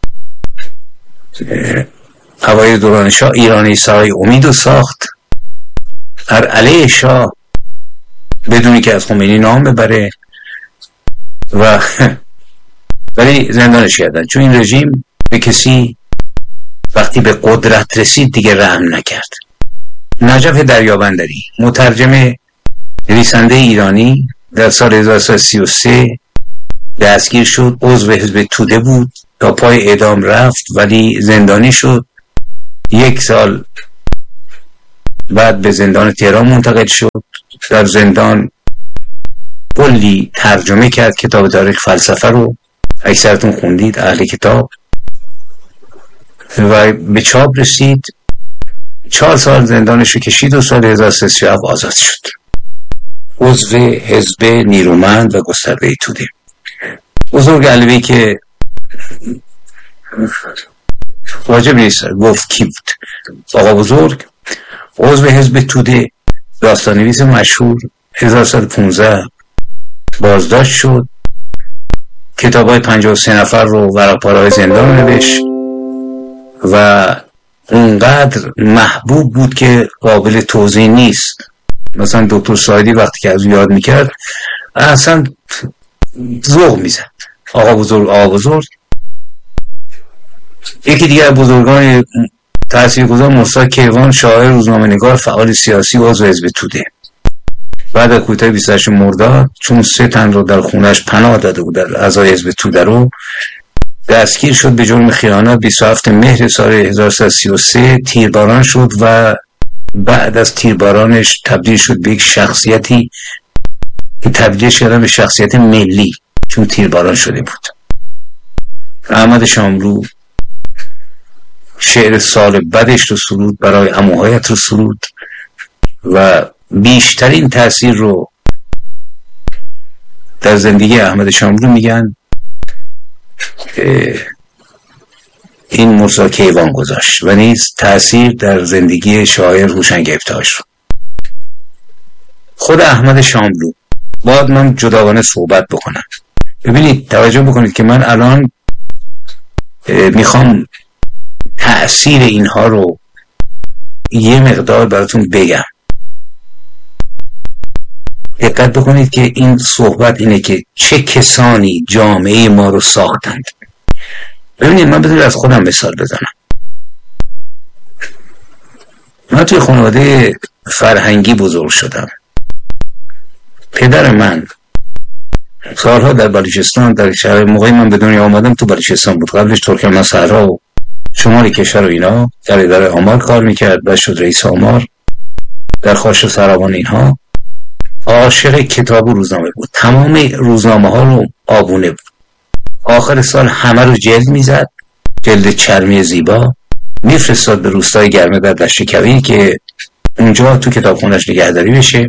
اوایل دوران شاه ایرانی سرای امید رو ساخت در علیه شاه بدونی که از خمینی نام ببره و ولی زندانش کردن چون این رژیم به کسی وقتی به قدرت رسید دیگه رحم نکرد. نجف دریابندری مترجم نویسنده ایرانی در سال هزار و سیصد و سی و سه دستگیر شد، عضو حزب توده بود، تا پای اعدام رفت ولی زندانی شد. یک سال بعد به زندان تهران منتقل شد. در زندان کلی ترجمه کرد کتاب تاریخ فلسفه رو، اکثرتون خوندید اهل کتاب، و به چاپ رسید. چهار سال زندانش رو کشید و سال هزار و سیصد و سی و هفت آزاد شد. عضو حزب نیرومند و گسترده توده. بزرگ علوی که واجب نیست گفت کی بود، آقا بزرگ عضو حزب توده، داستان‌نویس مشهور، هزار و سیصد و پانزده بازداشت شد، کتابای پنجاه و سه نفر رو ورق پاره‌های زندان نوشت و اونقدر محبوب بود که قابل توضیح نیست. مثلا دکتر سایدی وقتی که از اون یاد میکرد اصلا ذوق میزد. آقا بزرگ آقا بزرگ. یکی دیگر بزرگان تاثیرگذار موسی کیوان، شاعر، روزنامه‌نگار، فعال سیاسی و عضو حزب توده. بعد از کودتای بیست و هشت مرداد چون سه تن رو در خونش پناه داده بود در اعضای حزب توده رو دستگیر شد به جرم خیانت. بیست و هفتم مهر سال هزار و سیصد و سی و سه تیرباران شد و بعد از تیربارانش تبدیل شد به یک شخصیتی که تبدیل شد به شخصیت ملی چون تیرباران شده بود. احمد شاملو شعر سال بدش رو سرود، برای عموهایت رو سرود و بیشترین تأثیر رو در زندگی احمد شاملو میگن این مرزا کیوان گذاشت و نیز تأثیر در زندگی شاعر هوشنگ ابتهاج رو. خود احمد شاملو باید من جداگانه صحبت بکنم. ببینید توجه بکنید که من الان میخوام تأثیر اینها رو یه مقدار براتون بگم. دقت بکنید که این صحبت اینه که چه کسانی جامعه ما رو ساختند. ببینید من بذارید از خودم مثال بزنم. من توی خانواده فرهنگی بزرگ شدم. پدر من سالها در بلوچستان، در شهر موقعی من به دنیا آمدم تو بلوچستان بود، قبلش ترکمن صحرا و شمال کشور و اینا، در اداره آمار کار میکرد و شد رئیس آمار در خاش و سروان. اینها عاشق کتاب و روزنامه بود، تمام روزنامه ها رو آبونه بود. آخر سال همه رو جلد میزد، جلد چرمی زیبا، میفرستاد به روستای گرمه در دشت کویر که اونجا تو کتابخونه‌اش نگهداری بشه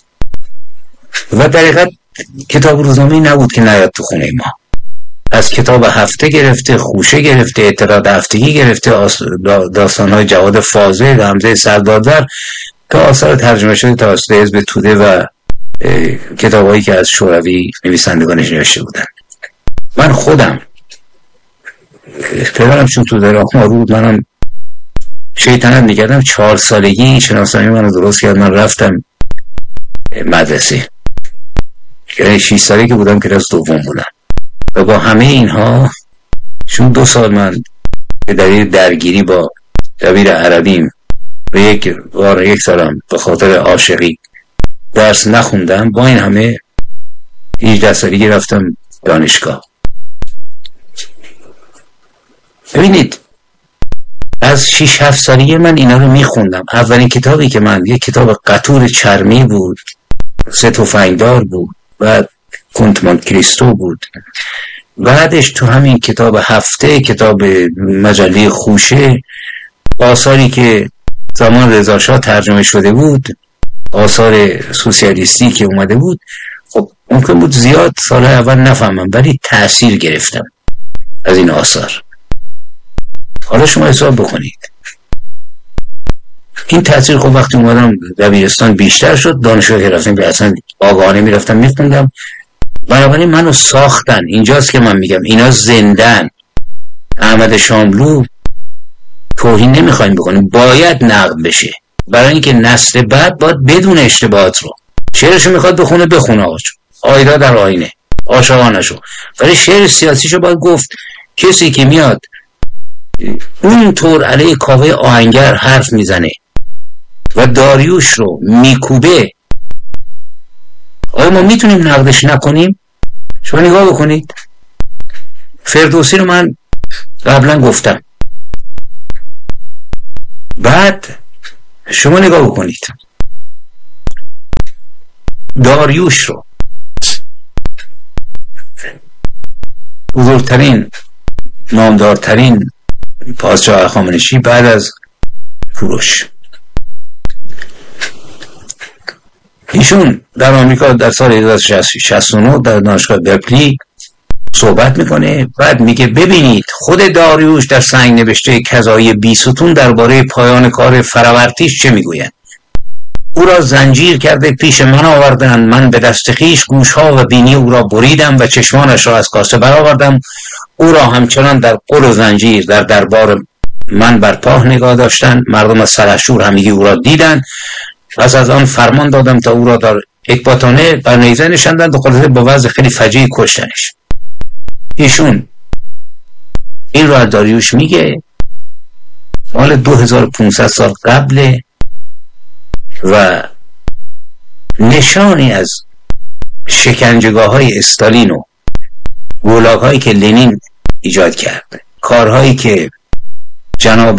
و در حقیقت کتاب روزنامه‌ای نبود که نیاد تو خونه ما. از کتاب هفته گرفته، خوشه گرفته، اطلاعات هفتگی گرفته، داستان‌های جواد فاضل، حمزه سرداردر تا آثار ترجمه شده توسط حزب توده و کتاب‌هایی که از شوروی نویسندگانش نوشته بودن. من خودم پدرم چون تو در آخمار بود، منم شیطنت میکردم، چهار سالگی شناسنامه منو درست کرد، من رفتم مدرسه، یعنی شیش ساله که بودم کلاس دوم بودم و با همه اینها چون دو سال من به دلیل درگیری با دبیر عربیم و یک بار یک سالم به خاطر عاشقی درس نخوندم، با این همه هجده سالگی رفتم دانشگاه. ببینید از شش هفت سالگی من اینا رو میخوندم. اولین کتابی که من، یک کتاب قطور چرمی بود، سه تفنگدار بود و کنت مونت کریستو بود. بعدش تو همین کتاب هفته، کتاب مجله خوشه، آثاری که زمان رضا شاه ترجمه شده بود، آثار سوسیالیستی که اومده بود، خب ممکن بود زیاد سال اول نفهمم ولی تأثیر گرفتم از این آثار. حالا شما حساب بکنید این تأثیر. خب وقتی اومدم دبیرستان بیشتر شد، دانشگاه که رفتم به اصلا آگاهانه میرفتم میخوندم، بنابراین منو ساختن. اینجاست که من میگم اینا زندن. احمد شاملو توهین نمیخوایم بکنیم، باید نقد بشه برای اینکه نسل بعد باید بدون اشتباهات رو. شعرشو میخواد بخونه بخونه، آقا آیدا در آینه عاشقانشو، ولی شعر سیاسیشو باید گفت. کسی که میاد اونطور علیه کاوه آهنگر حرف میزنه و داریوش رو میکوبه، آیا ما میتونیم نقدش نکنیم؟ شما نگاه بکنید، فردوسی رو من قبلا گفتم، بعد شما نگاه بکنید داریوش رو، بزرگترین نامدارترین پادشاه هخامنشی بعد از کوروش، ایشون در آمریکا در سال هزار و سیصد و شصت و نه در دانشگاه برکلی صحبت میکنه. بعد میگه ببینید خود داریوش در سنگ نوشته کذایی بیستون درباره پایان کار فراورتیش چه میگوید. او را زنجیر کرده پیش من آوردند، من به دست خویش گوشها و بینی او را بریدم و چشمانش را از کاسه برآوردم. او را همچنان در قل و زنجیر در دربار من بر پاه نگاه داشتند. مردم از سلحشور همگی او را دیدند. پس از آن فرمان دادم تا او را در اکباتانه بر نیزه نشاندند و خلاصه با وضع خیلی فجیعی کشتنش. ایشون این را داریوش میگه مال دو هزار و پانصد سال قبل و نشانی از شکنجهگاه های استالین و گولاگ هایی که لنین ایجاد کرد، کارهایی که جناب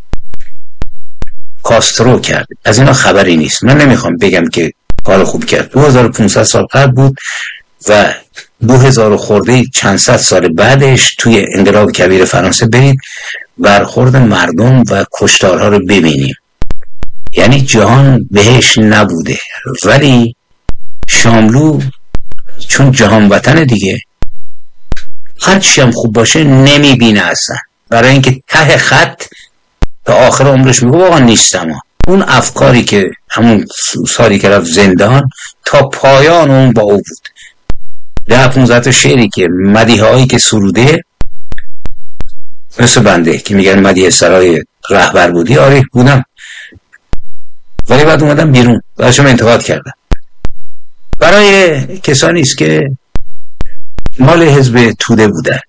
کاسترو کرد، از اینا خبری نیست. من نمیخوام بگم که کار خوب کرد. دو هزار و پانصد سال قبل بود و دو هزار خورده چند صد سال بعدش توی انقلاب کبیر فرانسه برید برخورد مردم و کشتارها رو ببینیم. یعنی جهان بهش نبوده، ولی شاملو چون جهان وطن دیگه هرچی هم خوب باشه نمیبینه اصلا، برای اینکه ته خط تا آخر عمرش میگه واقعا نیستم. اون افکاری که همون سالی که رفت زندان تا پایان اون با او بود. ده پونزده تا شعری که مدیحه هایی که سروده مثل بنده که میگن مدیحه سرای رهبر بودی، آره بودم، ولی بعد اومدم بیرون و شما انتقاد کردم. برای کسانی است که مال حزب توده بودند.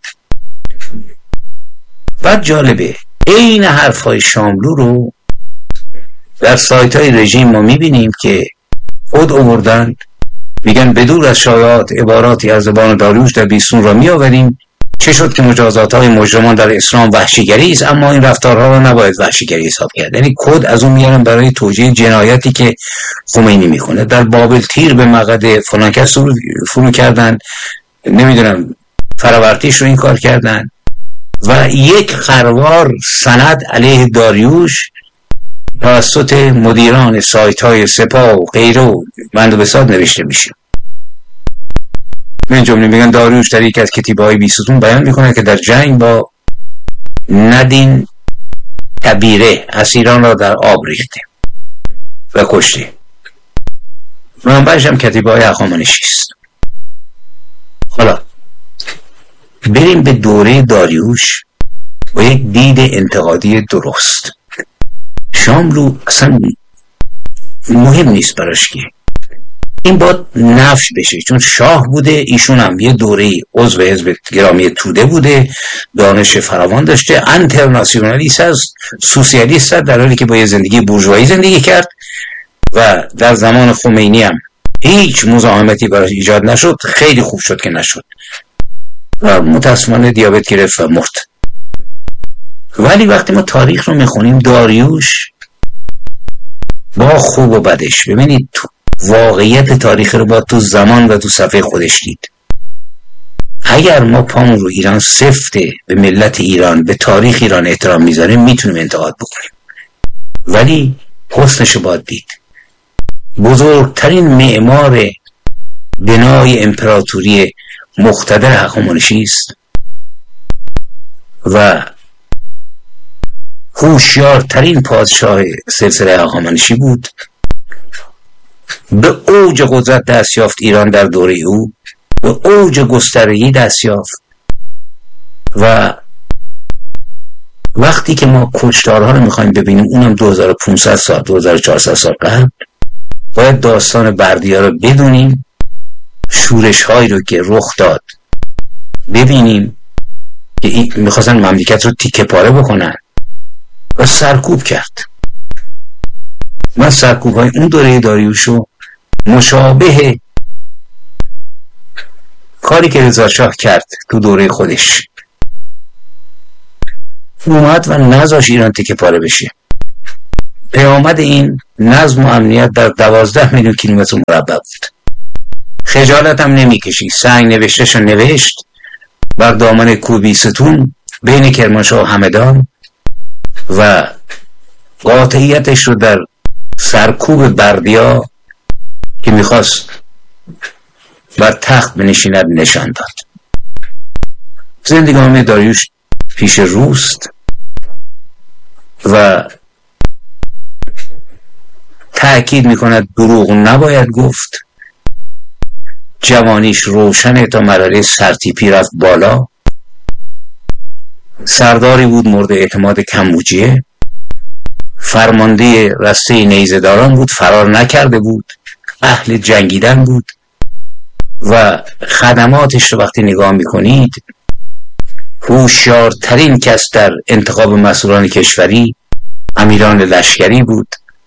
بعد جالبه این حرف های شاملو رو در سایت های رژیم ما میبینیم که خود آوردند، میگن بدور از شایعات عباراتی از زبان داریوش در بیستون را میآوریم. چه شد که مجازات های مجرمان در اسلام وحشیگری است، اما این رفتارها را نباید وحشیگری حساب کرد. یعنی کد از اون میارن برای توجیه جنایتی که خمینی میکنه. در بابل تیر به مقعد فلان کس فرو کردن، نمیدونم فراورتیش رو این کار کردن. و یک خروار سند علیه داریوش توسط مدیران سایت های سپاه و غیره و بند و بساط نوشته میشه. من جمله میگن داریوش در یک از کتیبه های بیستون بیان میکنه که در جنگ با ندین کبیره اسیران را در آب ریخته و کشته. منبعش هم کتیبه های هخامنشی است. حالا بریم به دوره داریوش با یک دید انتقادی درست. شاملو اصلا مهم نیست براش که این باید نفی بشه، چون شاه بوده، ایشون هم یه دوره عضو حزب گرامی توده بوده، دانش فراوان داشته، انترناسیونالیست است، سوسیالیست است، در حالی که با یه زندگی بورژوایی زندگی کرد و در زمان خمینی هم هیچ مزاحمتی براش ایجاد نشد. خیلی خوب شد که نشد و متاسفانه دیابت گرفت و مرد. ولی وقتی ما تاریخ رو میخونیم، داریوش با خوب و بدش، ببینید تو واقعیت تاریخ رو با تو زمان و تو صفحه خودش دید. اگر ما پامون رو ایران سفته، به ملت ایران، به تاریخ ایران احترام میذاریم، میتونیم انتقاد بکنیم، ولی حسنش رو باید دید. بزرگترین معمار بنای امپراتوری مقتدر هخامنشی است و هوشیارترین پادشاه سلسله هخامنشی بود. به اوج قدرت دست یافت ایران در دوره او، به اوج گستردگی دست یافت و وقتی که ما کشتارها رو میخوایم ببینیم، اونم دو هزار و پانصد سال دو هزار و چهارصد سال قبل، باید داستان بردیا رو بدونیم، شورش هایی رو که رخ داد ببینیم که میخواستن مملکت رو تیکه پاره بکنن و سرکوب کرد. من سرکوب های اون دوره داریوشو مشابه کاری که رضا شاه کرد تو دوره خودش، اومد و نذاش ایران تیکه پاره بشه. پیامد این نظم و امنیت در دوازده میلیون کیلومتر مربع بود. خجالت هم نمیکشی، سنگ نوشتش رو نوشت بر دامن کوه بیستون بین کرمانشاه و همدان و قاطعیتش رو در سرکوب بردیا که میخواست بر تخت بنشیند نشان داد. زندگانی داریوش پیش روست و تأکید میکند دروغ نباید گفت، جوانیش روشنه تا مرحله سرتیپی رفت بالا، سرداری بود مورد اعتماد کمبوجیه، فرمانده رسته نیزه‌داران بود، فرار نکرده بود، اهل جنگیدن بود و خدماتش رو وقتی نگاه میکنید، هوشیارترین کس در انتخاب مسئولان کشوری امیران لشکری بود.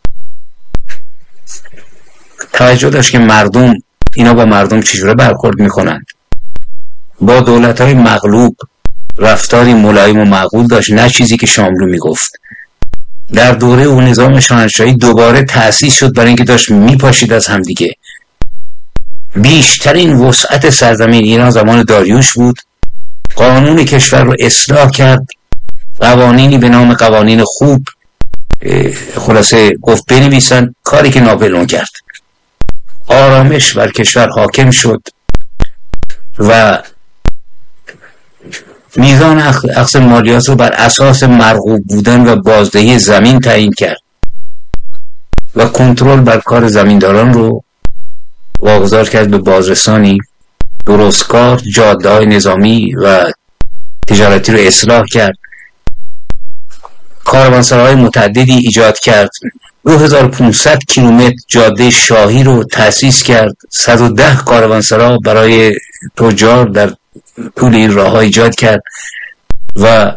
توجه داشت که مردم، اینا با مردم چجوره برخورد میکنند. با دولت‌های مغلوب رفتاری ملایم و معقول داشت، نه چیزی که شاملو میگفت. در دوره اون نظام شاهنشاهی دوباره تأسیس شد برای اینکه داشت میپاشید از همدیگه. بیشترین وسعت سرزمین ایران زمان داریوش بود. قانون کشور رو اصلاح کرد، قوانینی به نام قوانین خوب خلاصه گفت بنویسن، کاری که ناپلئون کرد. آرامش بر کشور حاکم شد و میزان اخذ مالیات رو بر اساس مرغوب بودن و بازدهی زمین تعیین کرد و کنترل بر کار زمینداران رو واگذار کرد به بازرسانی درستکار. جاده‌های نظامی و تجارتی رو اصلاح کرد، کاروانسراهای متعددی ایجاد کرد، دو هزار و پانصد کیلومتر جاده شاهی رو تأسیس کرد، صد و ده کاروانسرا برای تجار در طول این راه ها ایجاد کرد و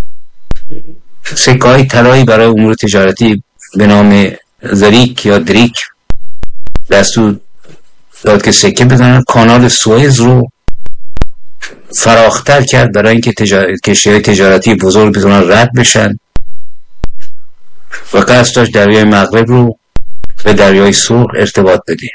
سکه های طلایی برای امور تجارتی به نام زریک یا دریک دستور داد که سکه بزنن. کانال سوئز رو فراختر کرد برای اینکه تجار... کشتی‌های تجارتی بزرگ بتونن رد بشن و قصد داشت دریای مغرب رو به دریای سرخ ارتباط بده.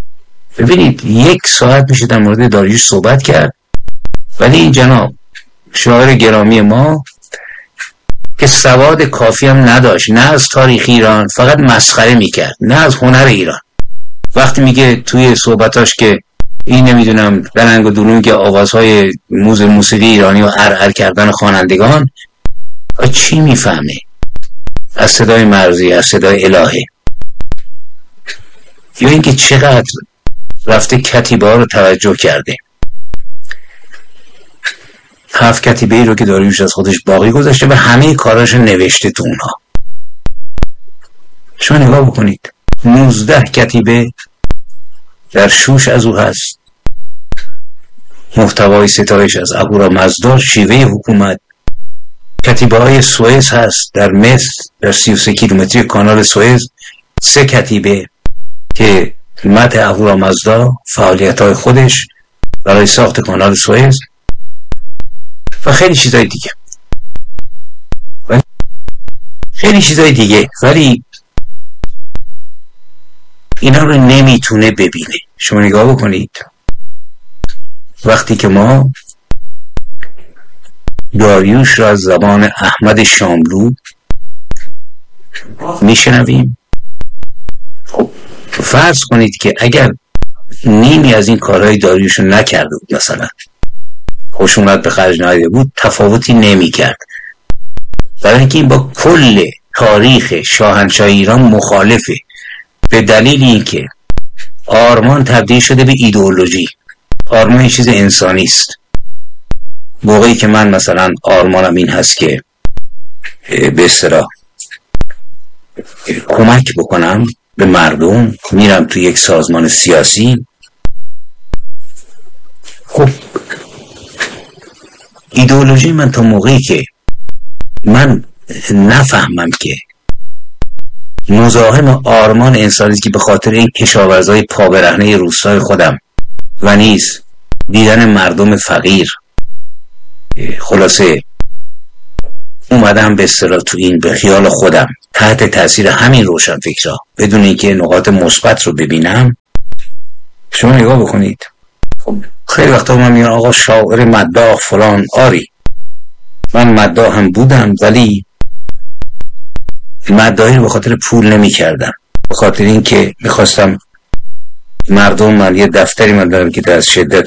ببینید یک ساعت میشه در مورد داریوش صحبت کرد، ولی این جناب شاعر گرامی ما که سواد کافی هم نداشت، نه از تاریخ ایران، فقط مسخره میکرد، نه از هنر ایران. وقتی میگه توی صحبتاش که این نمیدونم درنگ و درونگ آوازهای موز موسیقی ایرانی و ارعر کردن خوانندگان، چی میفهمه از صدای مرزی، از صدای الهه؟ یا اینکه چقدر رفته کتیبه ها رو توجه کرده. هفت کتیبه ای رو که داریوش از خودش باقی گذاشته و همه کاراش نوشته تو اونها. شما نگاه بکنید، نوزده کتیبه در شوش از او هست، محتوای ستایش از اهورامزدا، شیوه حکومت. کتیبه های سوئز هست در مصر، در سی و سه کیلومتری کانال سوئز سه کتیبه که مدح اهورامزدا، فعالیت های خودش برای ساخت کانال سوئز و خیلی چیزای دیگه و خیلی چیزای دیگه ولی اینا رو نمیتونه ببینه. شما نگاه بکنید، وقتی که ما داریوش را از زبان احمد شاملو میشنویم، خب فرض کنید که اگر نیمی از این کارهای داریوش رو نکرده بود، مثلا خشونت به خرج نداده بود، تفاوتی نمی کرد. برای اینکه این با کل تاریخ شاهنشاه ایران مخالفه، به دلیل اینکه آرمان تبدیل شده به ایدئولوژی. آرمان یه چیز انسانی است. موقعی که من مثلا آرمانم این هست که به اصطلاح کمک بکنم به مردم، میرم تو یک سازمان سیاسی، خب ایدئولوژی من تا موقعی که من نفهمم که مزاحم آرمان انسانی که به خاطر این کشاورزای پابرهنه روستای خودم و نیز دیدن مردم فقیر، خلاصه اومدم به اصطلاح تو این به خیال خودم تحت تاثیر همین روشن فکرها بدون اینکه نقاط مثبت رو ببینم. شما نگاه بکنید، خب خیلی وقتا من میگم آقا شاعر مداح فلان، آری من مداح هم بودم ولی مداحی رو به خاطر پول نمی کردم، به خاطر اینکه میخواستم مردم، من یه دفتری من دارم که از شدت